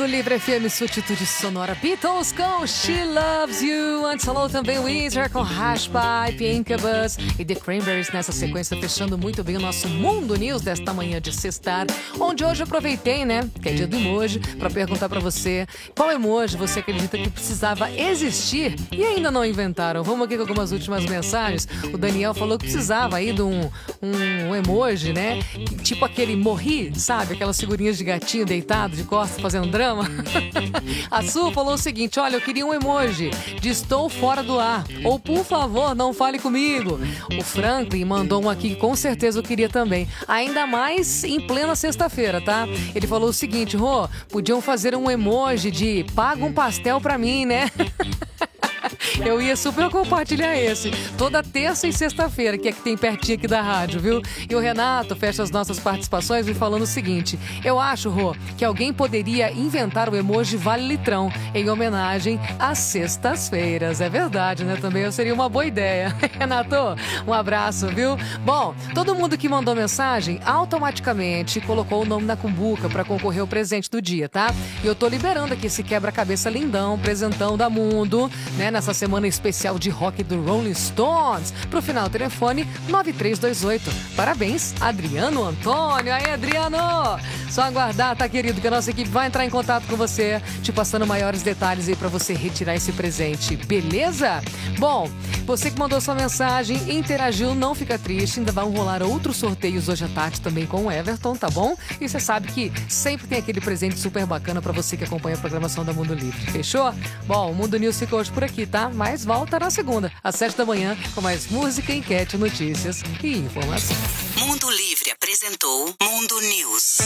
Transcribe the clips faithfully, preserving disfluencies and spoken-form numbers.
Livre F M, sua atitude sonora. Beatles com She Loves You. Antes falou também Weezer com Hash Pipe, Incubus e The Cranberries nessa sequência, fechando muito bem o nosso Mundo News desta manhã de sexta, onde hoje aproveitei, né, que é dia do emoji, pra perguntar pra você qual emoji você acredita que precisava existir e ainda não inventaram. Vamos aqui com algumas últimas mensagens. O Daniel falou que precisava aí de um, um, um emoji, né, tipo aquele morri, sabe? Aquelas figurinhas de gatinho deitado de costas fazendo drama. A Su falou o seguinte: olha, eu queria um emoji de estou fora do ar, ou por favor, não fale comigo. O Franklin mandou um aqui que com certeza eu queria também, ainda mais em plena sexta-feira, tá? Ele falou o seguinte: Rô, podiam fazer um emoji de paga um pastel pra mim, né? Eu ia super compartilhar esse toda terça e sexta-feira, que é que tem pertinho aqui da rádio, viu? E o Renato fecha as nossas participações me falando o seguinte: eu acho, Rô, que alguém poderia inventar o emoji Vale Litrão em homenagem às sextas-feiras. É verdade, né? Também seria uma boa ideia. Renato, um abraço, viu? Bom, todo mundo que mandou mensagem automaticamente colocou o nome na cumbuca para concorrer ao presente do dia, tá? E eu tô liberando aqui esse quebra-cabeça lindão, presentão da Mundo, né? Nessa semana especial de rock do Rolling Stones. Pro final, telefone nove três dois oito. Parabéns, Adriano Antônio. Aí, Adriano! Só aguardar, tá, querido, que a nossa equipe vai entrar em contato com você, te passando maiores detalhes aí pra você retirar esse presente, beleza? Bom, você que mandou sua mensagem, interagiu, não fica triste, ainda vão rolar outros sorteios hoje à tarde também com o Everton, tá bom? E você sabe que sempre tem aquele presente super bacana pra você que acompanha a programação da Mundo Livre, fechou? Bom, o Mundo News fica hoje por aqui, tá? Mas volta na segunda, às sete da manhã, com mais música, enquete, notícias e informação. Mundo Livre apresentou Mundo News.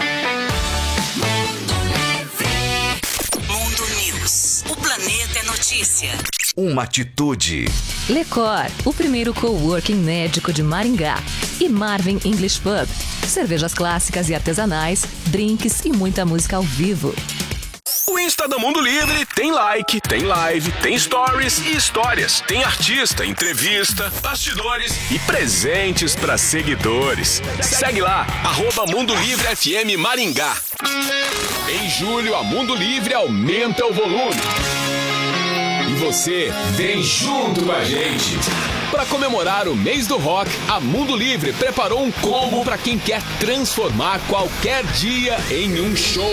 Mundo News. O planeta é notícia. Uma atitude. Lecor, o primeiro coworking médico de Maringá. E Marvin English Pub. Cervejas clássicas e artesanais, drinks e muita música ao vivo. O Insta do Mundo Livre tem like, tem live, tem stories e histórias. Tem artista, entrevista, bastidores e presentes para seguidores. Segue lá, arroba Mundo Livre F M Maringá. Em julho, a Mundo Livre aumenta o volume. E você vem junto com a gente. Para comemorar o mês do rock, a Mundo Livre preparou um combo para quem quer transformar qualquer dia em um show.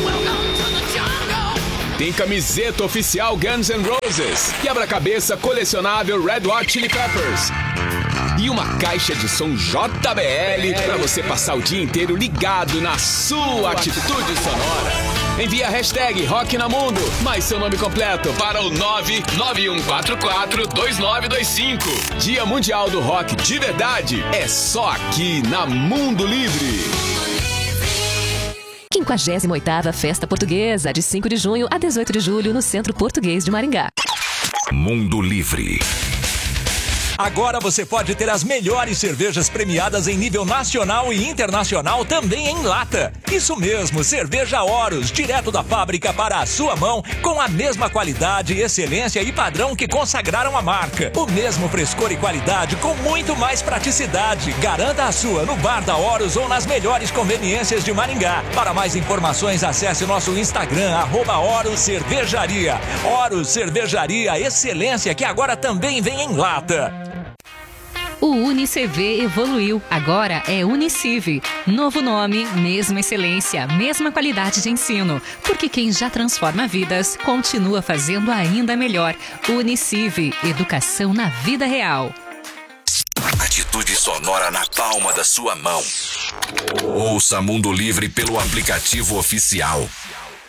Tem camiseta oficial Guns N' Roses, quebra-cabeça colecionável Red Hot Chili Peppers e uma caixa de som J B L para você passar o dia inteiro ligado na sua atitude sonora. Envie a hashtag Rock na Mundo, mais seu nome completo para o nove nove um quatro quatro dois nove dois cinco. Dia Mundial do Rock de verdade é só aqui na Mundo Livre. quinquagésima oitava Festa Portuguesa, de cinco de junho a dezoito de julho, no Centro Português de Maringá. Mundo Livre. Agora você pode ter as melhores cervejas premiadas em nível nacional e internacional também em lata. Isso mesmo, cerveja Horus, direto da fábrica para a sua mão, com a mesma qualidade, excelência e padrão que consagraram a marca. O mesmo frescor e qualidade com muito mais praticidade. Garanta a sua no bar da Horus ou nas melhores conveniências de Maringá. Para mais informações, acesse nosso Instagram, arroba Horus Cervejaria. Horus Cervejaria, excelência que agora também vem em lata. O UniCV evoluiu, agora é Uniciv. Novo nome, mesma excelência, mesma qualidade de ensino. Porque quem já transforma vidas, continua fazendo ainda melhor. Uniciv, educação na vida real. Atitude sonora na palma da sua mão. Ouça Mundo Livre pelo aplicativo oficial.